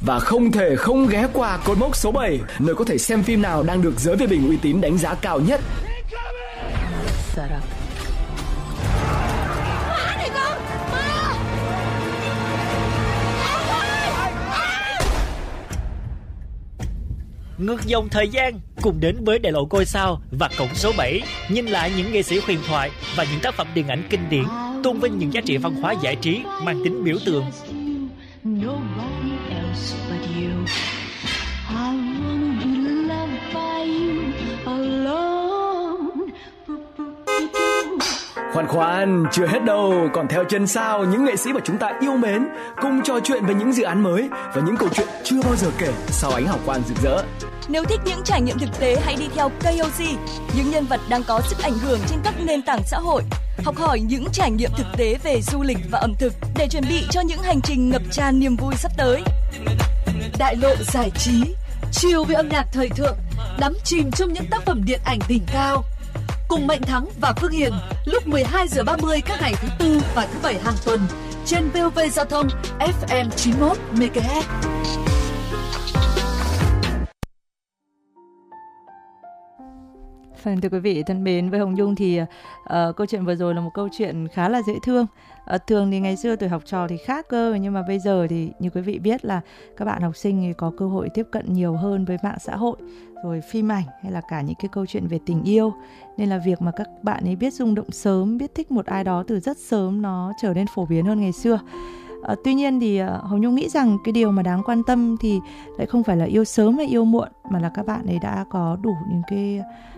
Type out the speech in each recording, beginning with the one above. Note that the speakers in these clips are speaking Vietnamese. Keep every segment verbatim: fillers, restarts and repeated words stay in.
Và không thể không ghé qua cột mốc số bảy, nơi có thể xem phim nào đang được giới phê bình uy tín đánh giá cao nhất. Ngược dòng thời gian cùng đến với đại lộ ngôi sao và cổng số bảy, nhìn lại những nghệ sĩ huyền thoại và những tác phẩm điện ảnh kinh điển, tôn vinh những giá trị văn hóa giải trí mang tính biểu tượng. Khoan khoan, chưa hết đâu, còn theo chân sao những nghệ sĩ mà chúng ta yêu mến cùng trò chuyện về những dự án mới và những câu chuyện chưa bao giờ kể sau ánh hào quang rực rỡ. Nếu thích những trải nghiệm thực tế, hãy đi theo ca o xê, những nhân vật đang có sức ảnh hưởng trên các nền tảng xã hội. Học hỏi những trải nghiệm thực tế về du lịch và ẩm thực để chuẩn bị cho những hành trình ngập tràn niềm vui sắp tới. Đại lộ giải trí, chiều với âm nhạc thời thượng, đắm chìm trong những tác phẩm điện ảnh đỉnh cao. Cùng Mạnh Thắng và Phương Hiền lúc mười hai giờ ba mươi các ngày thứ tư và thứ bảy hàng tuần trên vê o vê Giao thông ép em chín mươi mốt mê ga héc. Phần thưa quý vị thân mến, với Hồng Nhung thì uh, câu chuyện vừa rồi là một câu chuyện khá là dễ thương. Uh, thường thì ngày xưa tuổi học trò thì khác cơ, nhưng mà bây giờ thì như quý vị biết là các bạn học sinh thì có cơ hội tiếp cận nhiều hơn với mạng xã hội, rồi phim ảnh hay là cả những cái câu chuyện về tình yêu. Nên là việc mà các bạn ấy biết rung động sớm, biết thích một ai đó từ rất sớm nó trở nên phổ biến hơn ngày xưa. Uh, tuy nhiên thì uh, Hồng Nhung nghĩ rằng cái điều mà đáng quan tâm thì lại không phải là yêu sớm hay yêu muộn, mà là các bạn ấy đã có đủ những cái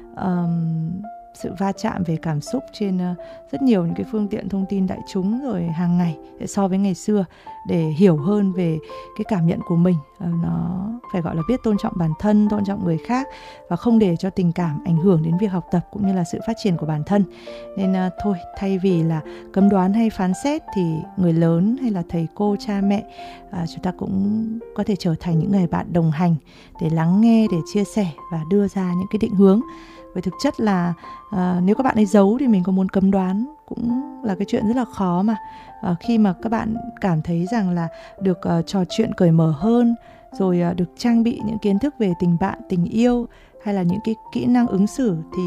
Um, sự va chạm về cảm xúc trên uh, rất nhiều những cái phương tiện thông tin đại chúng rồi hàng ngày so với ngày xưa, để hiểu hơn về cái cảm nhận của mình. Uh, nó phải gọi là biết tôn trọng bản thân, tôn trọng người khác và không để cho tình cảm ảnh hưởng đến việc học tập cũng như là sự phát triển của bản thân. Nên uh, thôi, thay vì là cấm đoán hay phán xét thì người lớn hay là thầy cô, cha mẹ, uh, chúng ta cũng có thể trở thành những người bạn đồng hành để lắng nghe, để chia sẻ và đưa ra những cái định hướng. Với thực chất là uh, nếu các bạn ấy giấu thì mình có muốn cấm đoán cũng là cái chuyện rất là khó mà. Uh, khi mà các bạn cảm thấy rằng là được uh, trò chuyện cởi mở hơn, rồi uh, được trang bị những kiến thức về tình bạn, tình yêu hay là những cái kỹ năng ứng xử, thì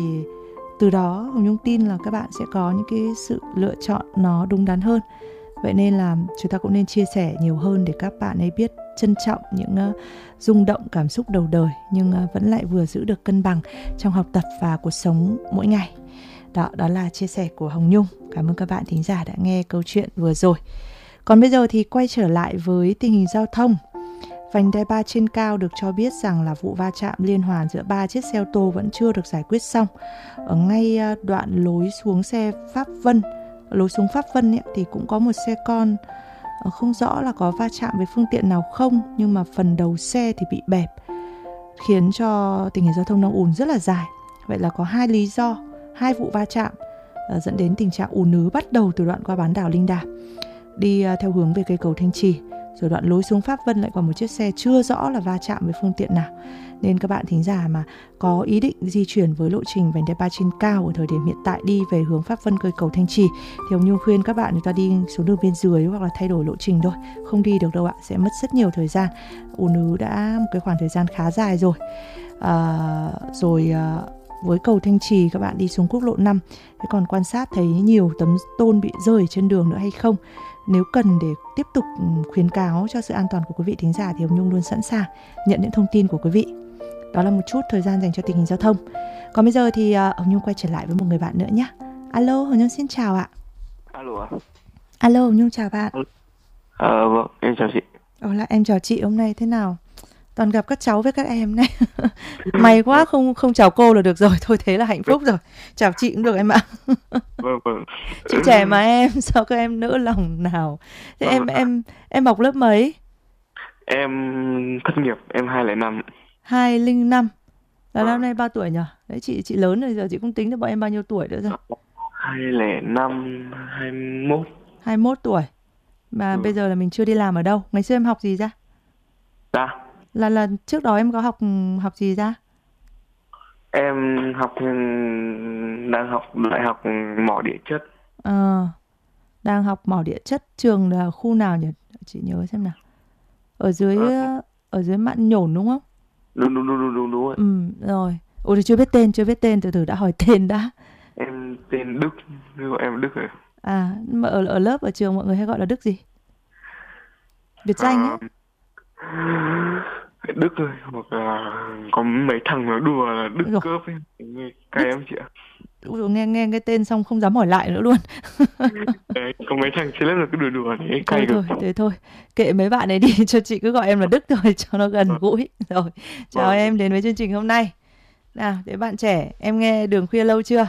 từ đó Hồng Nhung tin là các bạn sẽ có những cái sự lựa chọn nó đúng đắn hơn. Vậy nên là chúng ta cũng nên chia sẻ nhiều hơn để các bạn ấy biết trân trọng những uh, rung động cảm xúc đầu đời, nhưng uh, vẫn lại vừa giữ được cân bằng trong học tập và cuộc sống mỗi ngày. Đó, đó là chia sẻ của Hồng Nhung. Cảm ơn các bạn thính giả đã nghe câu chuyện vừa rồi. Còn bây giờ thì quay trở lại với tình hình giao thông. Vành đai ba trên cao được cho biết rằng là vụ va chạm liên hoàn giữa ba chiếc xe ô tô vẫn chưa được giải quyết xong. Ở ngay uh, đoạn lối xuống xe Pháp Vân, lối xuống Pháp Vân ấy, thì cũng có một xe con, không rõ là có va chạm với phương tiện nào không, nhưng mà phần đầu xe thì bị bẹp, khiến cho tình hình giao thông đang ùn rất là dài. Vậy là có hai lý do, hai vụ va chạm uh, dẫn đến tình trạng ùn ứ bắt đầu từ đoạn qua bán đảo Linh Đàm đi uh, theo hướng về cây cầu Thanh Trì, rồi đoạn lối xuống Pháp Vân lại có một chiếc xe chưa rõ là va chạm với phương tiện nào. Nên các bạn thính giả mà có ý định di chuyển với lộ trình vành đai ba trên cao ở thời điểm hiện tại đi về hướng Pháp Vân, cây cầu Thanh Trì, thì Hồng Nhung khuyên các bạn người ta đi xuống đường bên dưới hoặc là thay đổi lộ trình thôi, không đi được đâu ạ, sẽ mất rất nhiều thời gian. Ùn ứ đã một cái khoảng thời gian khá dài rồi. À, rồi à, với cầu Thanh Trì các bạn đi xuống quốc lộ năm, thế còn quan sát thấy nhiều tấm tôn bị rơi trên đường nữa hay không? Nếu cần để tiếp tục khuyến cáo cho sự an toàn của quý vị thính giả thì Hồng Nhung luôn sẵn sàng nhận những thông tin của quý vị. Đó là một chút thời gian dành cho tình hình giao thông. Còn bây giờ thì uh, Hồng Nhung quay trở lại với một người bạn nữa nhé. Alo, Hồng Nhung xin chào ạ. Alo ạ. Alo, Hồng Nhung chào bạn. Ờ, vâng, em chào chị. Ồ, là em chào chị, hôm nay thế nào? Toàn gặp các cháu với các em này. May quá, không không chào cô là được rồi. Thôi thế là hạnh phúc rồi. Chào chị cũng được em ạ. Vâng, vâng. Chị trẻ mà em, sao các em nỡ lòng nào. Thế em em em học lớp mấy? Em thất nghiệp, em hai không năm. hai không năm. Là năm nay bao tuổi nhỉ? Đấy, chị chị lớn rồi, giờ chị cũng tính được bọn em bao nhiêu tuổi nữa rồi. hai không năm, hai mươi mốt. hai mươi mốt tuổi. Mà ừ. Bây giờ là mình chưa đi làm ở đâu. Ngày xưa em học gì ra? Dạ. Là là trước đó em có học học gì ra? Em học đang học đại học mỏ địa chất. Ờ. À, đang học mỏ địa chất, trường là khu nào nhỉ? Chị nhớ xem nào. Ở dưới ở dưới mạn nhổn đúng không? Đúng đúng đúng đúng đúng, đúng rồi. Ừ, rồi. Ủa thì chưa biết tên, chưa biết tên, từ từ đã hỏi tên đã. Em tên Đức, gọi em Đức rồi. À, mà ở ở lớp ở trường mọi người hay gọi là Đức gì? Biệt danh ấy. À, Đức thôi, hoặc là có mấy thằng nó đùa là Đức Rồi. cướp ấy, nghe cay em chị ạ. Ui dồi, nghe nghe cái tên xong không dám hỏi lại nữa luôn. Đấy, có mấy thằng trên lớp là cứ đùa đùa đấy, Thôi cay thôi, cực. thế thôi. Kệ mấy bạn ấy đi, cho chị cứ gọi em là Đức thôi cho nó gần gũi. Rồi, chào Vâng. em đến với chương trình hôm nay. Nào, thế bạn trẻ, em nghe Đường Khuya lâu chưa?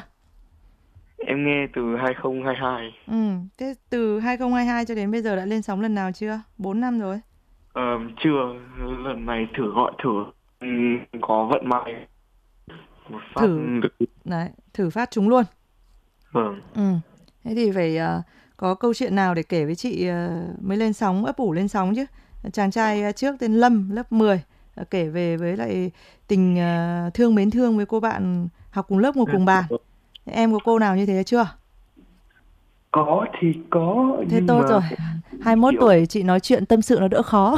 Em nghe từ hai không hai hai. Ừ, thế từ hai không hai hai cho đến bây giờ đã lên sóng lần nào chưa? bốn năm rồi. Ờ, chưa, lần này thử gọi thử, ừ, có vận may một phát Thử. được. Đấy, thử phát chúng luôn. Vâng. Ừ. Thế thì phải uh, có câu chuyện nào để kể với chị uh, mới lên sóng, ấp ủ lên sóng chứ. Chàng trai uh, trước tên Lâm, lớp mười, uh, kể về với lại tình uh, thương mến thương với cô bạn học cùng lớp ngồi cùng bàn. Em có cô nào như thế chưa? Có thì có. Thế nhưng tốt mà rồi. hai mươi mốt kiểu- tuổi chị nói chuyện tâm sự nó đỡ khó.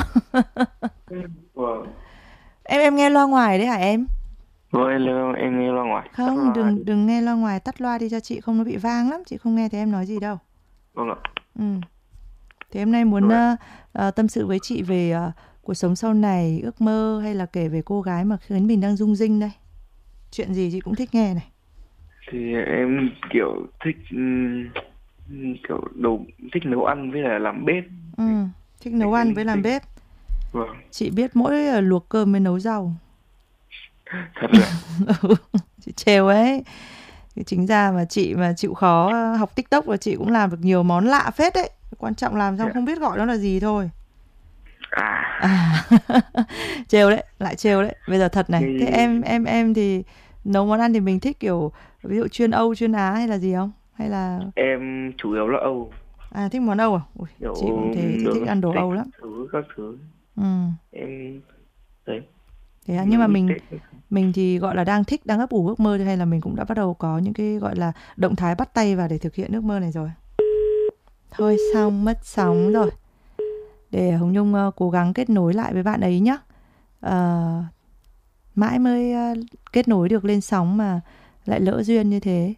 Vâng. Em em nghe loa ngoài đấy hả em? Vâng, em, em nghe loa ngoài. Tắt Không, loa đừng đi. đừng nghe loa ngoài, tắt loa đi cho chị, không nó bị vang lắm, chị không nghe thấy em nói gì đâu. Vâng ạ. Ừ. Thế hôm nay muốn Rồi. uh, uh, tâm sự với chị về uh, cuộc sống sau này, ước mơ hay là kể về cô gái mà khiến mình đang rung rinh đây. Chuyện gì chị cũng thích nghe này. Thì em kiểu thích um, kiểu đầu thích nấu ăn với là làm bếp. Ừ, thích nấu ăn với làm bếp. Vâng. Chị biết mỗi uh, luộc cơm với nấu rau. Thật là Chị trêu ấy. Thì chính ra mà chị mà chịu khó uh, học TikTok và chị cũng làm được nhiều món lạ phết đấy. Quan trọng làm xong không biết gọi nó là gì thôi. à, À. Trêu đấy, lại trêu đấy. Bây giờ thật này, thì- thế em em em thì nấu món ăn thì mình thích kiểu ví dụ chuyên Âu, chuyên Á hay là gì không? Hay là em chủ yếu là Âu. à thích món Âu à? Ui, Kiểu chị cũng thế, chị đồ thích ăn đồ steak Âu lắm. Thứ các thứ Ừ. em đấy. Thế à, nhưng mà Nấu mình steak. mình thì gọi là đang thích, đang ấp ủ ước mơ hay là mình cũng đã bắt đầu có những cái gọi là động thái bắt tay vào để thực hiện ước mơ này rồi. Thôi xong, mất sóng rồi. Để Hồng Nhung uh, cố gắng kết nối lại với bạn ấy nhé. Uh, mãi mới uh, kết nối được lên sóng mà lại lỡ duyên như thế.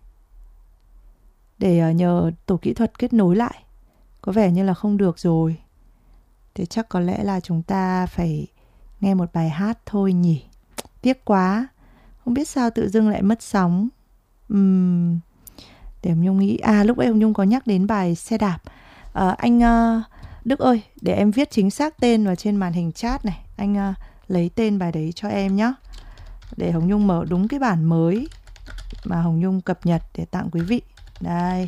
Để uh, nhờ tổ kỹ thuật kết nối lại. Có vẻ như là không được rồi. Thế chắc có lẽ là chúng ta phải nghe một bài hát thôi nhỉ. Tiếc quá. Không biết sao tự dưng lại mất sóng. uhm, Để Hồng Nhung nghĩ. À lúc ấy Hồng Nhung có nhắc đến bài xe đạp. à, Anh uh, Đức ơi, để em viết chính xác tên vào trên màn hình chat này. Anh uh, lấy tên bài đấy cho em nhé. Để Hồng Nhung mở đúng cái bản mới mà Hồng Nhung cập nhật để tặng quý vị. Đây.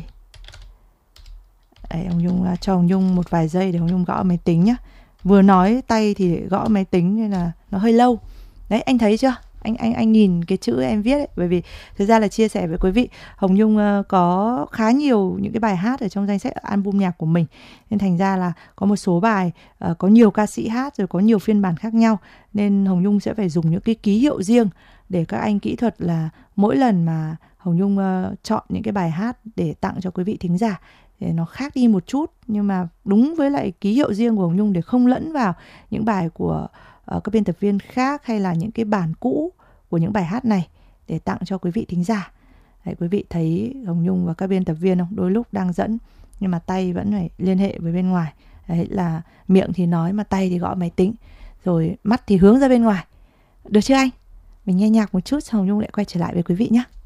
Đấy, Hồng Nhung uh, cho Hồng Nhung một vài giây để Hồng Nhung gõ máy tính nhé. Vừa nói tay thì gõ máy tính nên là nó hơi lâu. Đấy, anh thấy chưa? Anh anh anh nhìn cái chữ em viết ấy, bởi vì thực ra là chia sẻ với quý vị, Hồng Nhung uh, có khá nhiều những cái bài hát ở trong danh sách album nhạc của mình, nên thành ra là có một số bài uh, có nhiều ca sĩ hát rồi có nhiều phiên bản khác nhau, nên Hồng Nhung sẽ phải dùng những cái ký hiệu riêng để các anh kỹ thuật là mỗi lần mà Hồng Nhung uh, chọn những cái bài hát để tặng cho quý vị thính giả để nó khác đi một chút, nhưng mà đúng với lại ký hiệu riêng của Hồng Nhung để không lẫn vào những bài của uh, các biên tập viên khác hay là những cái bản cũ của những bài hát này để tặng cho quý vị thính giả. Đấy, quý vị thấy Hồng Nhung và các biên tập viên không? Đôi lúc đang dẫn nhưng mà tay vẫn phải liên hệ với bên ngoài. Đấy là miệng thì nói mà tay thì gõ máy tính, rồi mắt thì hướng ra bên ngoài. Được chưa anh? Mình nghe nhạc một chút xong Hồng Nhung lại quay trở lại với quý vị nhé.